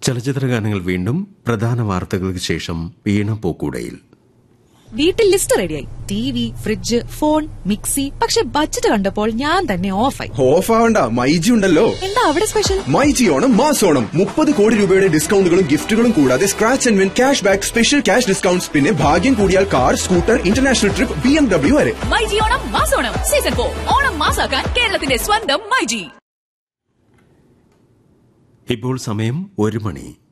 ചലച്ചിത്ര ഗാനങ്ങൾ വീണ്ടും പ്രധാന വാർത്തകൾക്ക് ശേഷം വീണ പോക്കൂടയിൽ. വീട്ടിൽ ലിസ്റ്റ് റെഡിയായി. TV, fridge, phone, mixie. പക്ഷെ ബഡ്ജറ്റ് കണ്ടപ്പോൾ ഞാൻ തന്നെ ഓഫായി. ഓഫ് ആവണ്ട, മൈജി ഉണ്ടല്ലോ. എന്താ അവിടെ സ്പെഷ്യൽ? മൈജി ഓണം മാസോണം 30 കോടി രൂപയുടെ ഡിസ്കൗണ്ടുകളും ഗിഫ്റ്റുകളും കൂടാതെ scratch and win cash back, special cash discounts, പിന്നെ ഭാഗ്യം കൂടിയാൽ car, scooter, international trip, BMW വരെ. മൈജി ഓണം മാസോണം സീസൺ 4. ഓണം മാസാക്കാൻ കേരളത്തിന്റെ സ്വന്തം മൈജി. ഇപ്പോൾ സമയം 1 മണി.